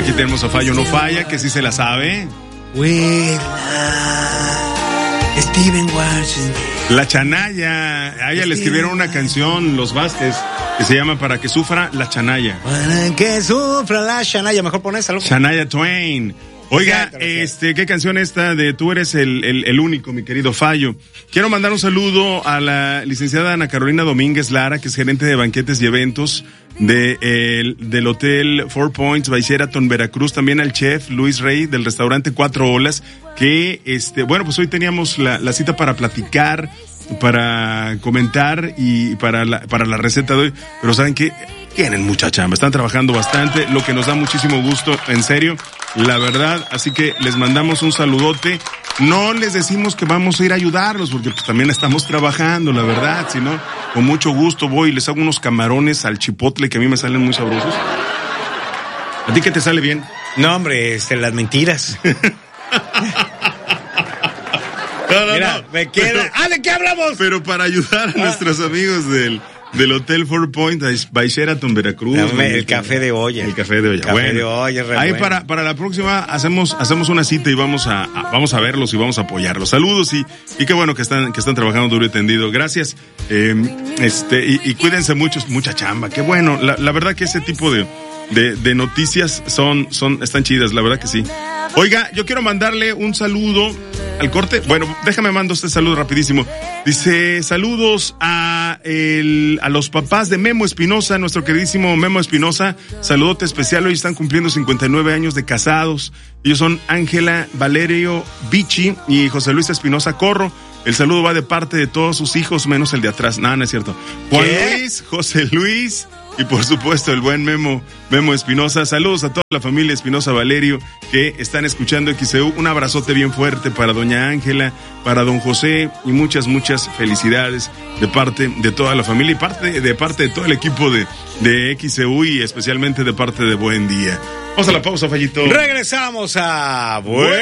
Aquí tenemos a Fallo No Falla, que sí se la sabe. Steven Washington. La Chanaya. A ella le escribieron una canción, los Vázquez, que se llama Para que sufra la Chanaya. Para que sufra la Chanaya. Mejor pones algo. Chanaya Twain. Oiga, ¿qué canción esta de Tú eres el único, mi querido Fallo? Quiero mandar un saludo a la licenciada Ana Carolina Domínguez Lara, que es gerente de banquetes y eventos del Hotel Four Points by Sheraton Veracruz, también al chef Luis Rey del restaurante Cuatro Olas, que bueno, pues hoy teníamos la cita para platicar, para comentar y para la receta de hoy, pero ¿saben qué? Tienen mucha chamba, están trabajando bastante, lo que nos da muchísimo gusto, en serio, la verdad, así que les mandamos un saludote. No les decimos que vamos a ir a ayudarlos, porque pues también estamos trabajando, la verdad, si no, con mucho gusto voy y les hago unos camarones al chipotle que a mí me salen muy sabrosos. ¿A ti qué te sale bien? No, hombre, las mentiras. Mira, me queda... ¿de qué hablamos? Pero para ayudar a nuestros amigos del Hotel Four Points by Sheraton Veracruz. El café de olla. El café de olla. Ahí para la próxima hacemos una cita y vamos a verlos y vamos a apoyarlos. Saludos y qué bueno que están trabajando duro y tendido. Gracias. Y cuídense mucha chamba. Qué bueno. La verdad que ese tipo de noticias están chidas, la verdad que sí. Oiga, yo quiero mandarle un saludo al corte. Bueno, déjame mando este saludo rapidísimo. Dice, saludos a los papás de Memo Espinosa, nuestro queridísimo Memo Espinosa. Saludote especial, hoy están cumpliendo 59 años de casados. Ellos son Ángela Valerio Vichy y José Luis Espinosa Corro. El saludo va de parte de todos sus hijos, menos el de atrás. No es cierto. Juan Luis, José Luis y por supuesto el buen Memo Espinosa. Saludos a toda la familia Espinosa Valerio que están escuchando XEU. Un abrazote bien fuerte para doña Ángela, para don José y muchas felicidades de parte de toda la familia y de parte de todo el equipo de XEU y especialmente de parte de Buen Día. Vamos a la pausa, Fallito. Regresamos a Buen